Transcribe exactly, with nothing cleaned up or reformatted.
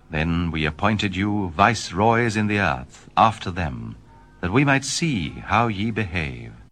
Then we appointed you viceroys in the earth after them, that we might see how ye behave.